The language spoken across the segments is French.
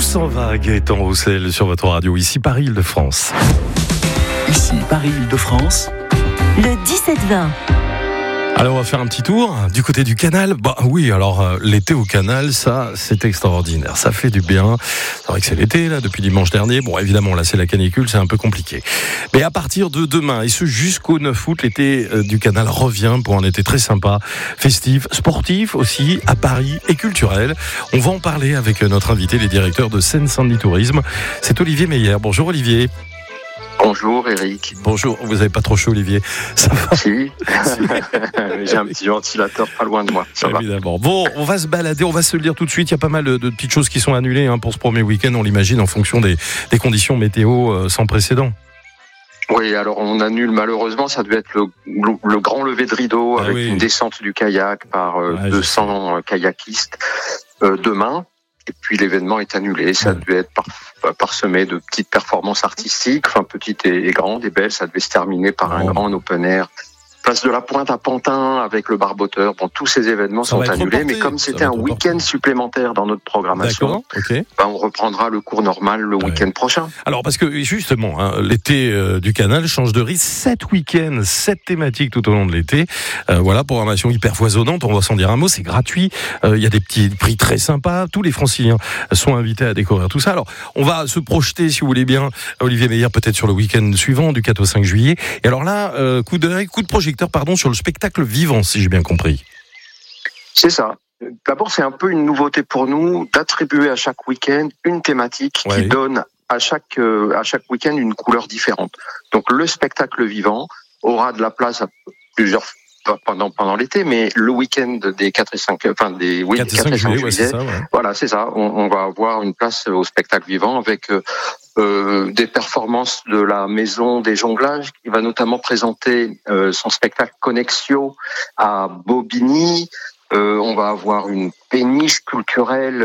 s'en va, Gaëtan Roussel sur votre radio, ici Paris-Île-de-France. Ici Paris-Île-de-France. Le 17-20. Alors on va faire un petit tour du côté du canal. Bah oui, alors l'été au canal, ça c'est extraordinaire, ça fait du bien. C'est vrai que c'est l'été là depuis dimanche dernier. Bon évidemment là c'est la canicule, c'est un peu compliqué. Mais à partir de demain et ce jusqu'au 9 août, l'été du canal revient pour un été très sympa, festif, sportif aussi à Paris et culturel. On va en parler avec notre invité, les directeurs de Seine-Saint-Denis Tourisme. C'est Olivier Meyer. Bonjour Olivier. Bonjour Eric. Bonjour, vous n'avez pas trop chaud Olivier? Ça va? Si. J'ai un petit ventilateur pas loin de moi. Ça évidemment. Bon, on va se balader, on va se le dire tout de suite. Il y a pas mal de petites choses qui sont annulées pour ce premier week-end, on l'imagine, en fonction des conditions météo sans précédent. Oui, alors on annule malheureusement, ça devait être le grand lever de rideau avec une descente du kayak par 200 kayakistes demain. Et puis l'événement est annulé. Ça devait être parsemé de petites performances artistiques, petites et grandes et belles. Ça devait se terminer par un grand open air. Place de la Pointe à Pantin avec le Barboteur. Bon, tous ces événements sont annulés, mais comme c'était un week-end supplémentaire dans notre programmation, on reprendra le cours normal le week-end prochain. Alors, parce que justement, l'été du canal change de rythme. 7 week-ends, 7 thématiques tout au long de l'été. Voilà, programmation hyper foisonnante, on va s'en dire un mot, c'est gratuit. Il y a des petits prix très sympas. Tous les franciliens sont invités à découvrir tout ça. Alors, on va se projeter, si vous voulez bien, Olivier Meyer, peut-être sur le week-end suivant, du 4 au 5 juillet. Et alors là, coup de projecteur, sur le spectacle vivant, si j'ai bien compris. C'est ça. D'abord, c'est un peu une nouveauté pour nous d'attribuer à chaque week-end une thématique qui donne à chaque week-end une couleur différente. Donc, le spectacle vivant aura de la place à plusieurs pendant l'été, mais le week-end des 4 et 5, 4 et 5 juillet, c'est ça, voilà, c'est ça. On va avoir une place au spectacle vivant avec des performances de la Maison des Jonglages, qui va notamment présenter son spectacle Connexio à Bobigny. On va avoir une péniche culturelle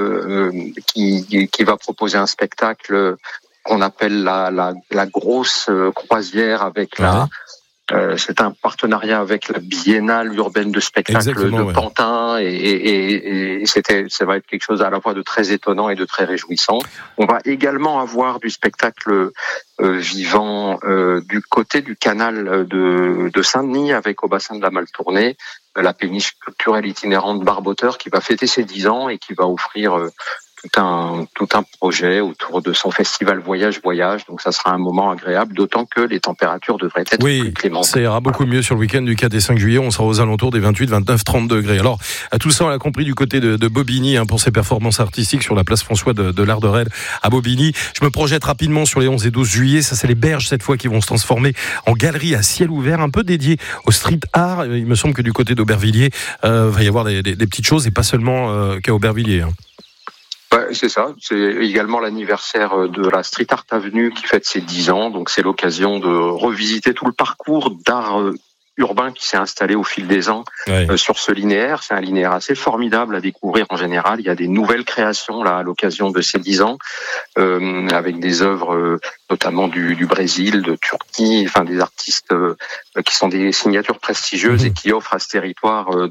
qui va proposer un spectacle qu'on appelle la grosse croisière avec c'est un partenariat avec la Biennale urbaine de spectacle de Pantin et ça va être quelque chose à la fois de très étonnant et de très réjouissant. On va également avoir du spectacle vivant du côté du canal de Saint-Denis avec au bassin de la Maltournée la péniche culturelle itinérante Barboteur qui va fêter ses 10 ans et qui va offrir tout un projet autour de son festival Voyage. Donc ça sera un moment agréable, d'autant que les températures devraient être plus clémentes. Ça ira beaucoup mieux sur le week-end du 4 et 5 juillet. On sera aux alentours des 28, 29, 30 degrés. Alors, à tout ça, on l'a compris du côté de Bobigny pour ses performances artistiques sur la place François de l'Arderel à Bobigny. Je me projette rapidement sur les 11 et 12 juillet. Ça, c'est les berges cette fois qui vont se transformer en galerie à ciel ouvert, un peu dédiée au street art. Il me semble que du côté d'Aubervilliers, va y avoir des petites choses et pas seulement qu'à Aubervilliers. C'est ça. C'est également l'anniversaire de la Street Art Avenue qui fête ses 10 ans. Donc, c'est l'occasion de revisiter tout le parcours d'art urbain qui s'est installé au fil des ans sur ce linéaire. C'est un linéaire assez formidable à découvrir en général. Il y a des nouvelles créations là à l'occasion de ces 10 ans avec des œuvres notamment du Brésil, de Turquie, des artistes qui sont des signatures prestigieuses et qui offrent à ce territoire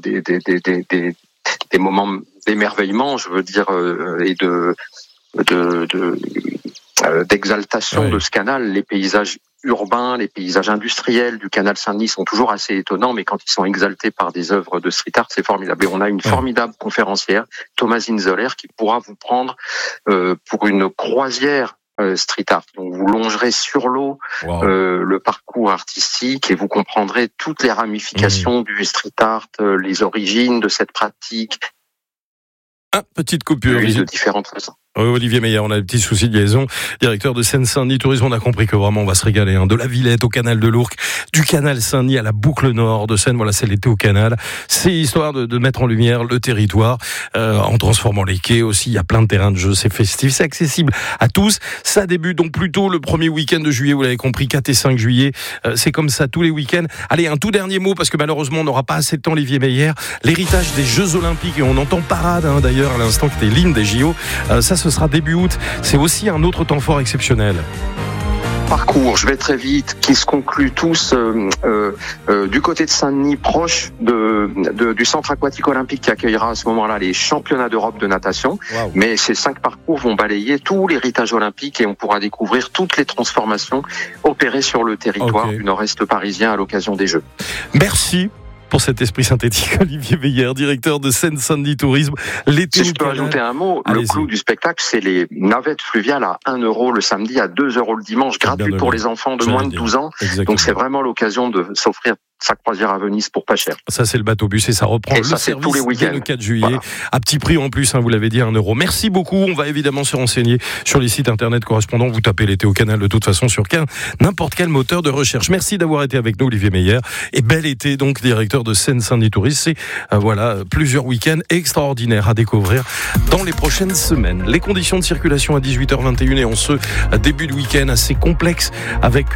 des moments d'émerveillement, je veux dire, et d'exaltation de ce canal. Les paysages urbains, les paysages industriels du canal Saint-Denis sont toujours assez étonnants, mais quand ils sont exaltés par des œuvres de street art, c'est formidable. Et on a une formidable conférencière, Thomasine Zoller, qui pourra vous prendre pour une croisière street art. Donc vous longerez sur l'eau le parcours artistique et vous comprendrez toutes les ramifications du street art, les origines de cette pratique. Petite coupure. De différentes façons. Olivier Meyer, on a des petits soucis de liaison. Directeur de Seine-Saint-Denis Tourisme, on a compris que vraiment on va se régaler. De la Villette au canal de l'Ourcq, du canal Saint-Denis à la boucle nord de Seine. Voilà, c'est l'été au canal. C'est histoire de mettre en lumière le territoire en transformant les quais aussi. Il y a plein de terrains de jeu, c'est festif, c'est accessible à tous. Ça débute donc plutôt le premier week-end de juillet, vous l'avez compris, 4 et 5 juillet. C'est comme ça tous les week-ends. Allez, un tout dernier mot parce que malheureusement on n'aura pas assez de temps, Olivier Meyer. L'héritage des Jeux Olympiques, et on entend parade d'ailleurs à l'instant qui était l'hymne des JO. Ça, ce sera début août. C'est aussi un autre temps fort exceptionnel. parcours, je vais très vite, qui se concluent tous du côté de Saint-Denis, proche du centre aquatique olympique qui accueillera à ce moment-là les championnats d'Europe de natation. Wow. Mais ces 5 parcours vont balayer tout l'héritage olympique et on pourra découvrir toutes les transformations opérées sur le territoire du nord-est parisien à l'occasion des Jeux. Merci pour cet esprit synthétique, Olivier Meyer, directeur de Seine-Saint-Denis Tourisme. Si je peux ajouter un mot, le clou du spectacle, c'est les navettes fluviales à 1 € le samedi, à 2 € le dimanche, gratuit pour les enfants de moins de 12 ans. Exactement. Donc c'est vraiment l'occasion de s'offrir sa croisière à Venise pour pas cher. Ça, c'est le bateau-bus et ça reprend le service tous les week-ends. Dès le 4 juillet. Voilà. À petit prix en plus, vous l'avez dit, 1 €. Merci beaucoup. On va évidemment se renseigner sur les sites internet correspondants. Vous tapez l'été au canal de toute façon sur n'importe quel moteur de recherche. Merci d'avoir été avec nous, Olivier Meyer. Et bel été, donc, directeur de Seine-Saint-Denis Tourisme. C'est plusieurs week-ends extraordinaires à découvrir dans les prochaines semaines. Les conditions de circulation à 18h21 et en ce début de week-end assez complexe avec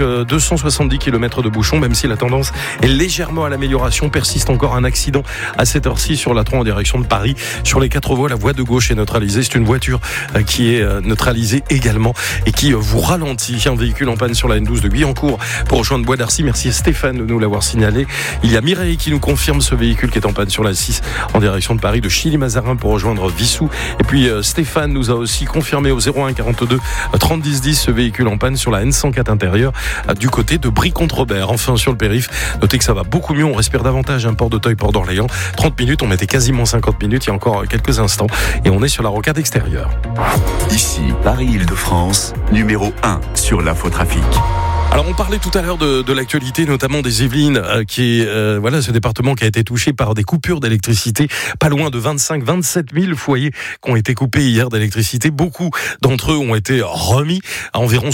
270 km de bouchons, même si la tendance est légèrement à l'amélioration. Persiste encore un accident à cette heure-ci sur la 3 en direction de Paris. Sur les 4 voies, la voie de gauche est neutralisée. C'est une voiture qui est neutralisée également et qui vous ralentit. Un véhicule en panne sur la N12 de Guyancourt pour rejoindre Bois d'Arcy. Merci à Stéphane de nous l'avoir signalé. Il y a Mireille qui nous confirme ce véhicule qui est en panne sur la 6 en direction de Paris, de Chilly-Mazarin pour rejoindre Vissou. Et puis Stéphane nous a aussi confirmé au 01 42 30 10 10 ce véhicule en panne sur la N104 intérieure du côté de Brie-Comte-Robert. Enfin sur le périph', notez que ça va beaucoup mieux, on respire davantage Port d'Auteuil, Port d'Orléans. 30 minutes, on mettait quasiment 50 minutes il y a encore quelques instants et on est sur la rocade extérieure. Ici, Paris-Île-de-France, numéro 1 sur l'infotrafic. Alors on parlait tout à l'heure de l'actualité, notamment des Yvelines, qui est ce département qui a été touché par des coupures d'électricité. Pas loin de 25-27 000 foyers qui ont été coupés hier d'électricité. Beaucoup d'entre eux ont été remis à environ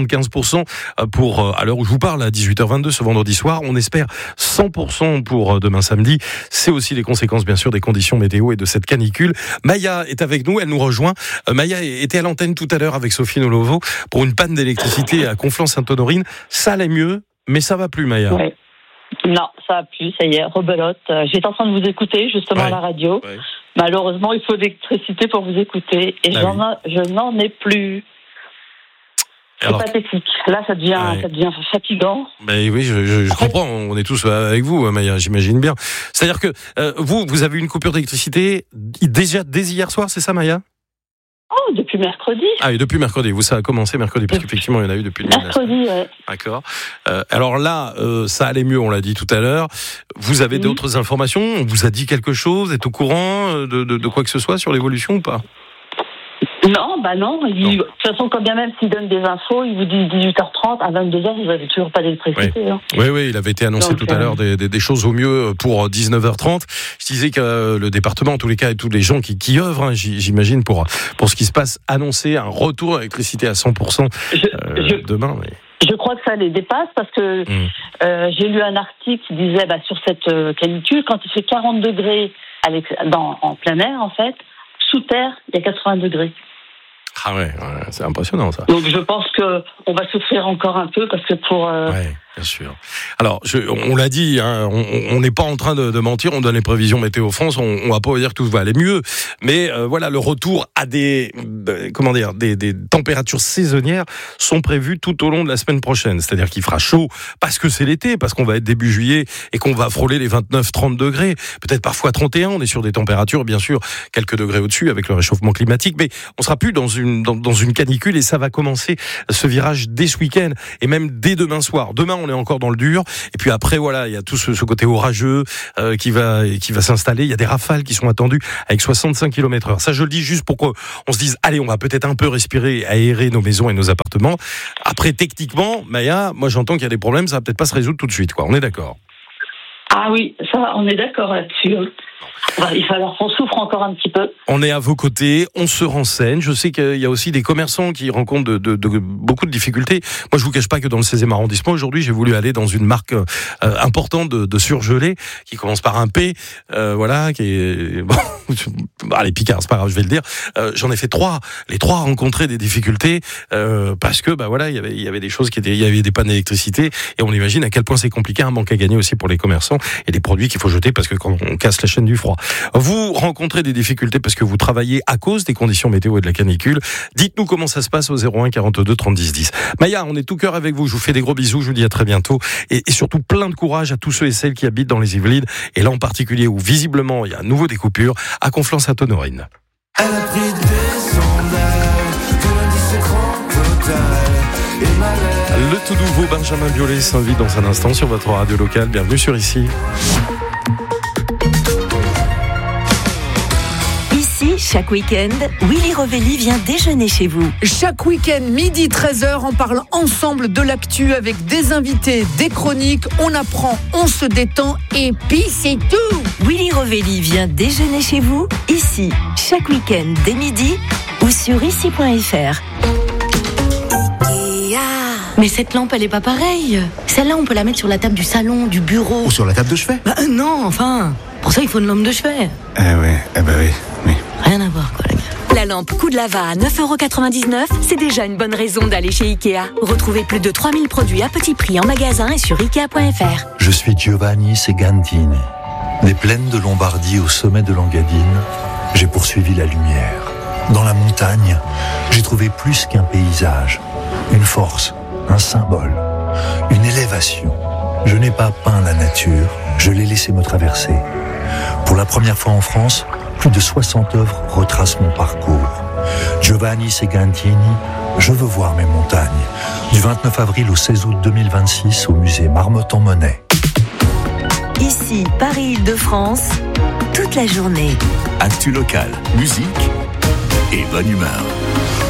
75% pour, à l'heure où je vous parle, à 18h22 ce vendredi soir. On espère 100% pour demain samedi. C'est aussi les conséquences, bien sûr, des conditions météo et de cette canicule. Maya est avec nous, elle nous rejoint. Maya était à l'antenne tout à l'heure avec Sophie Nolovo pour une panne d'électricité à Conflans-Sainte-Honorine. Ça allait mieux, mais ça va plus, Maya. Ouais. Non, ça va plus, ça y est, rebelote. J'étais en train de vous écouter, justement, à la radio. Ouais. Malheureusement, il faut de l'électricité pour vous écouter. Et je n'en ai plus. C'est pathétique. Là, ça devient fatigant. Mais oui, je comprends. On est tous avec vous, Maya, j'imagine bien. C'est-à-dire que vous avez eu une coupure d'électricité dès hier soir, c'est ça, Maya ? Oh, depuis mercredi. Ah, et depuis mercredi. Ça a commencé mercredi, parce qu'effectivement, il y en a eu depuis mercredi, ouais. D'accord. Alors là, ça allait mieux, on l'a dit tout à l'heure. Vous avez d'autres informations ? On vous a dit quelque chose ? Vous êtes au courant de quoi que ce soit sur l'évolution ou pas ? Non, non. De toute façon, quand bien même s'ils donnent des infos, ils vous disent 18h30, à 22h, vous n'avez toujours pas d'électricité. Oui. Hein. Oui, il avait été annoncé tout à l'heure des choses au mieux pour 19h30. Je disais que le département, en tous les cas, et tous les gens qui œuvrent, j'imagine, pour ce qui se passe, annoncer un retour à l'électricité à 100% demain. Mais... Je crois que ça les dépasse parce que j'ai lu un article qui disait sur cette canicule, quand il fait 40 degrés en plein air, en fait, sous terre, il y a 80 degrés. Ah ouais, c'est impressionnant ça. Donc je pense qu'on va souffrir encore un peu parce que pour... Ouais, bien sûr. Alors, on l'a dit, on n'est pas en train de mentir, on donne les prévisions Météo France, on va pas dire que tout va aller mieux, mais le retour à des températures saisonnières sont prévues tout au long de la semaine prochaine. C'est-à-dire qu'il fera chaud parce que c'est l'été, parce qu'on va être début juillet et qu'on va frôler les 29-30 degrés, peut-être parfois 31, on est sur des températures, bien sûr, quelques degrés au-dessus avec le réchauffement climatique, mais on sera plus dans une canicule et ça va commencer ce virage dès ce week-end et même dès demain soir. Demain, on est encore dans le dur et puis après, il y a tout ce côté orageux qui va s'installer. Il y a des rafales qui sont attendues avec 65 km/h. Ça, je le dis juste pour qu'on se dise, allez, on va peut-être un peu respirer, aérer nos maisons et nos appartements. Après, techniquement, Maya, moi j'entends qu'il y a des problèmes, ça va peut-être pas se résoudre tout de suite, quoi. On est d'accord? Ah oui, ça, on est d'accord là-dessus. Il va falloir qu'on souffre encore un petit peu. On est à vos côtés, on se renseigne. Je sais qu'il y a aussi des commerçants qui rencontrent de beaucoup de difficultés. Moi, je vous cache pas que dans le 16e arrondissement, aujourd'hui, j'ai voulu aller dans une marque importante de surgelés qui commence par un P, qui est... Bon, allez, Picard, c'est pas grave, je vais le dire. J'en ai fait 3. Les 3 rencontraient des difficultés parce que, il y avait des choses il y avait des pannes d'électricité et on imagine à quel point c'est compliqué, un manque à gagner aussi pour les commerçants et des produits qu'il faut jeter parce que quand on casse la chaîne du du froid. Vous rencontrez des difficultés parce que vous travaillez à cause des conditions météo et de la canicule. Dites-nous comment ça se passe au 01 42 30 10 10. Maya, on est tout cœur avec vous. Je vous fais des gros bisous. Je vous dis à très bientôt. Et surtout, plein de courage à tous ceux et celles qui habitent dans les Yvelines. Et là, en particulier, où visiblement, il y a à nouveau des coupures, à Conflans-Sainte-Honorine. Elle a pris des sondages, tout lundi c'est grand total et malheur. Le tout nouveau Benjamin Biolay s'invite dans un instant sur votre radio locale. Bienvenue sur Ici. Ici, chaque week-end, Willy Rovelli vient déjeuner chez vous. Chaque week-end, midi 13h, on parle ensemble de l'actu avec des invités, des chroniques, on apprend, on se détend et puis c'est tout. Willy Rovelli vient déjeuner chez vous, ici, chaque week-end dès midi ou sur ici.fr. Mais cette lampe, elle est pas pareille. Celle-là, on peut la mettre sur la table du salon, du bureau. Ou sur la table de chevet. Non, enfin. Pour ça, il faut une lampe de chevet. Oui. Rien à voir, quoi, les gars. La lampe coup de lava à 9,99€, c'est déjà une bonne raison d'aller chez Ikea. Retrouvez plus de 3000 produits à petit prix en magasin et sur Ikea.fr. Je suis Giovanni Segantini. Des plaines de Lombardie au sommet de l'Engadine, j'ai poursuivi la lumière. Dans la montagne, j'ai trouvé plus qu'un paysage, une force, un symbole, une élévation. Je n'ai pas peint la nature, je l'ai laissé me traverser. Pour la première fois en France, plus de 60 œuvres retracent mon parcours. Giovanni Segantini, je veux voir mes montagnes. Du 29 avril au 16 août 2026 au musée Marmottan-Monet. Ici, Paris-Île-de-France, toute la journée. Actu locale, musique et bonne humeur.